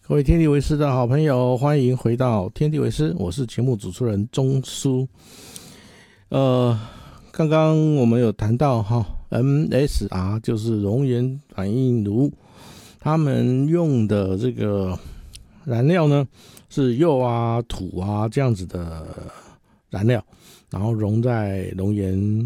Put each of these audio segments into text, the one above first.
各位天地为师的好朋友，欢迎回到天地为师，我是节目主持人钟书。刚刚我们有谈到MSR 就是熔岩反应炉，他们用的这个燃料呢是釉啊、土啊这样子的燃料，然后溶在熔岩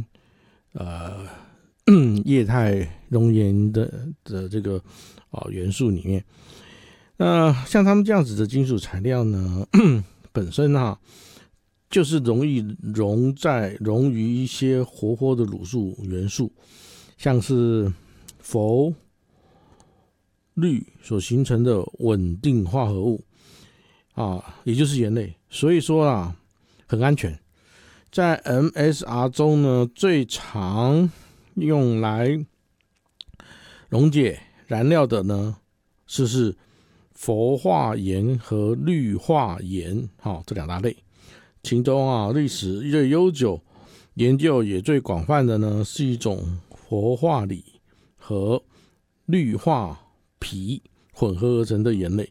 液态熔岩的这个元素里面。那像他们这样子的金属材料呢，本身就是容易溶于一些活的卤素元素，像是氟、氯所形成的稳定化合物也就是盐类，所以说很安全。在 MSR 中呢，最常用来溶解燃料的呢是氟化盐和氯化盐这两大类，其中历史最悠久、研究也最广泛的呢是一种氟化锂和氯化铍混合而成的盐类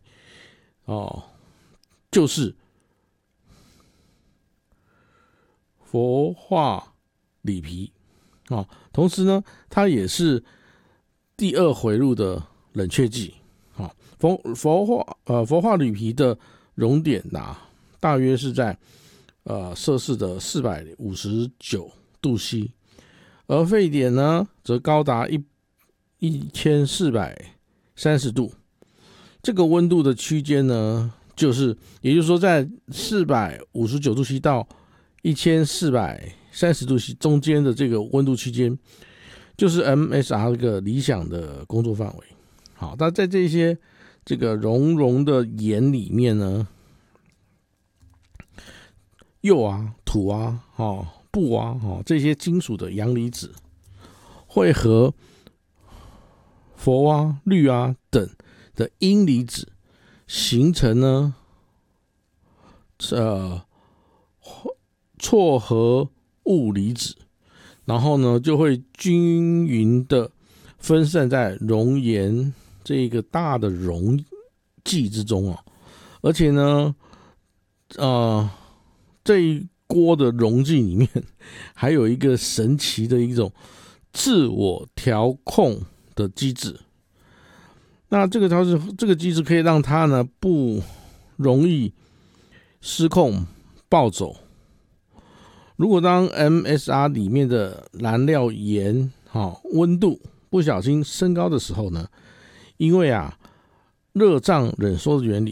就是氟化锂铍同时呢，它也是第二回路的冷却剂。氟化铝铍的熔点大约是在摄氏的459度 C， 而沸点呢则高达1430度。这个温度的区间呢，也就是说在459度 C 到1430度 C 中间的这个温度区间，就是 MSR 这个理想的工作范围。好，那在这个熔的盐里面呢，釉啊、土啊、布啊这些金属的阳离子会和氟啊、氯啊等的阴离子形成呢错合物离子，然后呢就会均匀的分散在熔岩这个大的溶剂之中而且呢这一锅的溶剂里面还有一个神奇的一种自我调控的机制。那这个机制可以让它呢不容易失控暴走。如果当 MSR 里面的燃料盐温度不小心升高的时候呢，因为热胀冷缩的原理，